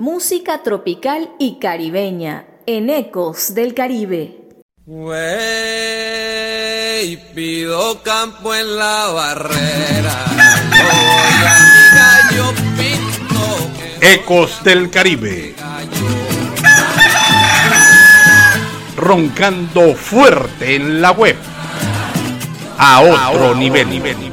Música tropical y caribeña en Ecos del Caribe. Wey, pido campo en la barrera. Voy a mi gallo pinto. Ecos del Caribe. Roncando fuerte en la web. A otro nivel.